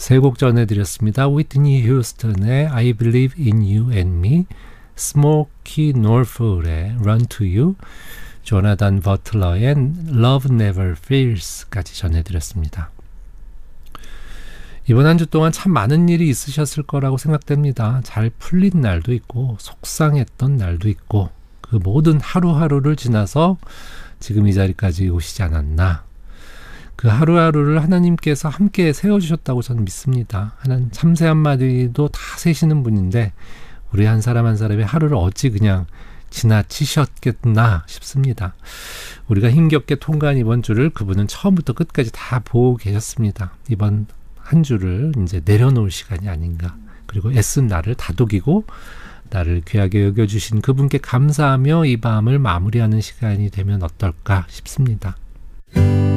세 곡 전해드렸습니다. 위트니 휴스턴의 I Believe in You and Me, 스모키 노르풀의 Run to You, 조나단 버틀러의 Love Never Fails까지 전해드렸습니다. 이번 한 주 동안 참 많은 일이 있으셨을 거라고 생각됩니다. 잘 풀린 날도 있고 속상했던 날도 있고 그 모든 하루하루를 지나서 지금 이 자리까지 오시지 않았나. 그 하루하루를 하나님께서 함께 세워주셨다고 저는 믿습니다. 하나님 참새 한 마디도 다 세시는 분인데 우리 한 사람 한 사람의 하루를 어찌 그냥 지나치셨겠나 싶습니다. 우리가 힘겹게 통과한 이번 주를 그분은 처음부터 끝까지 다 보고 계셨습니다. 이번 한 주를 이제 내려놓을 시간이 아닌가. 그리고 애쓴 나를 다독이고 나를 귀하게 여겨주신 그분께 감사하며 이 밤을 마무리하는 시간이 되면 어떨까 싶습니다.